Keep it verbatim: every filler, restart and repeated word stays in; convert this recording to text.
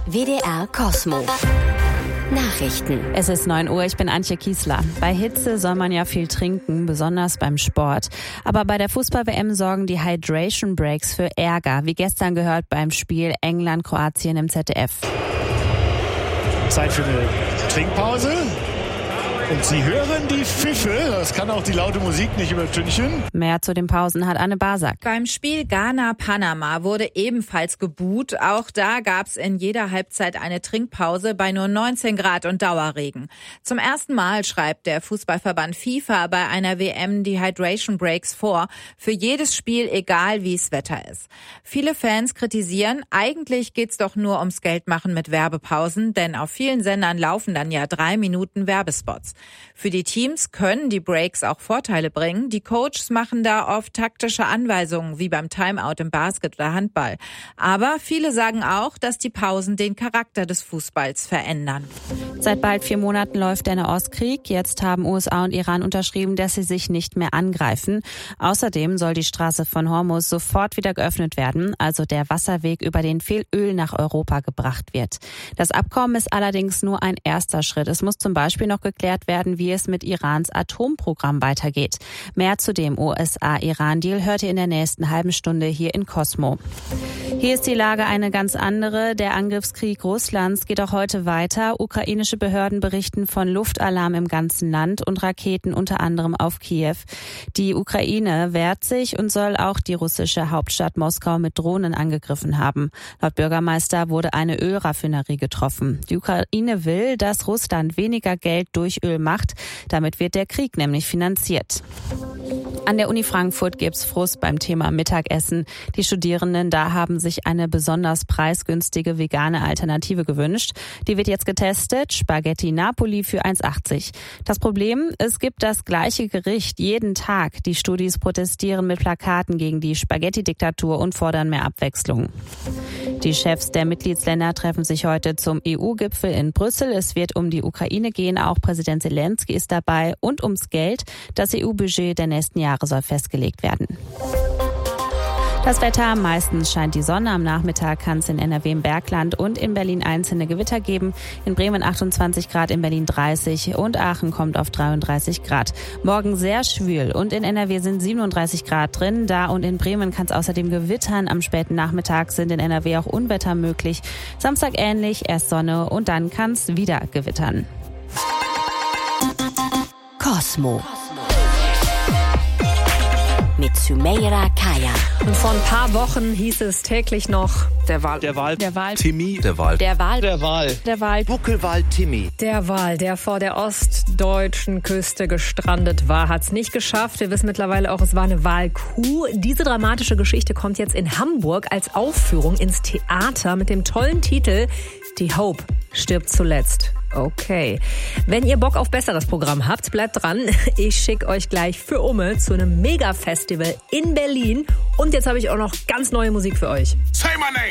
W D R Cosmo. Nachrichten. Es ist neun Uhr, ich bin Antje Kiesler. Bei Hitze soll man ja viel trinken, besonders beim Sport. Aber bei der Fußball-W M sorgen die Hydration Breaks für Ärger, wie gestern gehört beim Spiel England-Kroatien im Z D F. Zeit für eine Trinkpause. Und Sie hören die Pfiffe, das kann auch die laute Musik nicht übertünchen. Mehr zu den Pausen hat Anne Basak. Beim Spiel Ghana-Panama wurde ebenfalls geboot. Auch da gab's in jeder Halbzeit eine Trinkpause bei nur neunzehn Grad und Dauerregen. Zum ersten Mal schreibt der Fußballverband FIFA bei einer W M die Hydration Breaks vor. Für jedes Spiel, egal wie es Wetter ist. Viele Fans kritisieren, eigentlich geht's doch nur ums Geldmachen mit Werbepausen, denn auf vielen Sendern laufen dann ja drei Minuten Werbespots. Für die Teams können die Breaks auch Vorteile bringen. Die Coaches machen da oft taktische Anweisungen, wie beim Timeout im Basket oder Handball. Aber viele sagen auch, dass die Pausen den Charakter des Fußballs verändern. Seit bald vier Monaten läuft der Nahostkrieg. Jetzt haben U S A und Iran unterschrieben, dass sie sich nicht mehr angreifen. Außerdem soll die Straße von Hormuz sofort wieder geöffnet werden, also der Wasserweg, über den viel Öl nach Europa gebracht wird. Das Abkommen ist allerdings nur ein erster Schritt. Es muss zum Beispiel noch geklärt werden, wie es mit Irans Atomprogramm weitergeht. Mehr zu dem U S A-Iran-Deal hört ihr in der nächsten halben Stunde hier in Cosmo. Hier ist die Lage eine ganz andere. Der Angriffskrieg Russlands geht auch heute weiter. Ukrainische Behörden berichten von Luftalarm im ganzen Land und Raketen unter anderem auf Kiew. Die Ukraine wehrt sich und soll auch die russische Hauptstadt Moskau mit Drohnen angegriffen haben. Laut Bürgermeister wurde eine Ölraffinerie getroffen. Die Ukraine will, dass Russland weniger Geld durch Öl macht. Damit wird der Krieg nämlich finanziert. An der Uni Frankfurt gibt's Frust beim Thema Mittagessen. Die Studierenden da haben sich eine besonders preisgünstige vegane Alternative gewünscht. Die wird jetzt getestet. Spaghetti Napoli für eins achtzig. Das Problem, es gibt das gleiche Gericht jeden Tag. Die Studis protestieren mit Plakaten gegen die Spaghetti-Diktatur und fordern mehr Abwechslung. Die Chefs der Mitgliedsländer treffen sich heute zum E U-Gipfel in Brüssel. Es wird um die Ukraine gehen. Auch Präsident Zelensky ist dabei und ums Geld. Das E U-Budget der nächsten Jahre soll festgelegt werden. Das Wetter, meistens scheint die Sonne. Am Nachmittag kann es in N R W im Bergland und in Berlin einzelne Gewitter geben. In Bremen achtundzwanzig Grad, in Berlin dreißig und Aachen kommt auf dreiunddreißig Grad. Morgen sehr schwül und in N R W sind siebenunddreißig Grad drin. Da und in Bremen kann es außerdem gewittern. Am späten Nachmittag sind in N R W auch Unwetter möglich. Samstag ähnlich, erst Sonne und dann kann es wieder gewittern. Cosmo. Mit Sümeyra Kaya. Und vor ein paar Wochen hieß es täglich noch der Wal. Der Wal. Der Wal. Timmy. Der Wal. Der Wal. Der Wal. Der Wal. Buckelwal Timmy. Der Wal, der vor der ostdeutschen Küste gestrandet war, hat's nicht geschafft. Wir wissen mittlerweile auch, es war eine Walkuh. Diese dramatische Geschichte kommt jetzt in Hamburg als Aufführung ins Theater mit dem tollen Titel Die Hope stirbt zuletzt. Okay. Wenn ihr Bock auf besseres Programm habt, bleibt dran. Ich schicke euch gleich für Umme zu einem Mega-Festival in Berlin. Und jetzt habe ich auch noch ganz neue Musik für euch. Say my name.